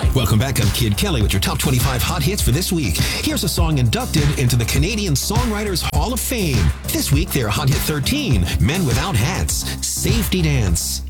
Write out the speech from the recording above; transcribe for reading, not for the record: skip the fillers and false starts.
Welcome back. I'm Kid Kelly with your top 25 hot hits for this week. Here's a song inducted into the Canadian Songwriters Hall of Fame. This week, they're Hot Hit 13, Men Without Hats, Safety Dance.